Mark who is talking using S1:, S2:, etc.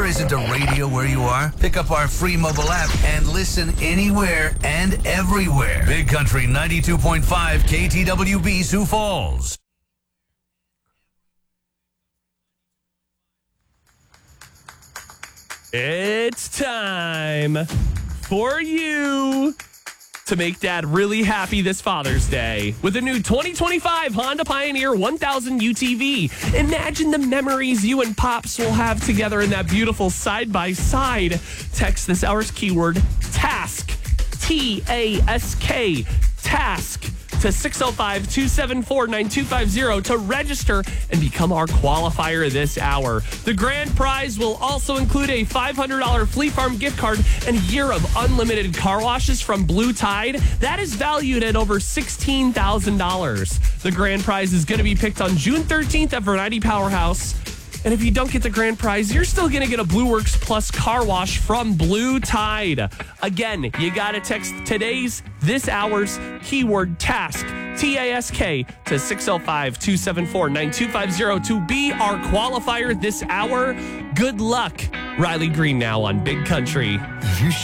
S1: there isn't a radio where you are? Pick up our free mobile app and listen anywhere and everywhere. Big Country 92.5 KTWB Sioux Falls.
S2: It's time for you to make Dad really happy this Father's Day with a new 2025 Honda Pioneer 1000 UTV. Imagine the memories you and Pops will have together in that beautiful side-by-side. Text this hour's keyword TASK, T-A-S-K, TASK, to 605-274-9250 to register and become our qualifier this hour. The grand prize will also include a $500 Fleet Farm gift card and a year of unlimited car washes from Blue Tide. That is valued at over $16,000. The grand prize is going to be picked on June 13th at Variety Powerhouse. And if you don't get the grand prize, you're still going to get a Blue Works Plus car wash from Blue Tide. Again, you got to text this hour's keyword TASK, T-A-S-K, to 605-274-9250 to be our qualifier this hour. Good luck. Riley Green now on Big Country.
S3: You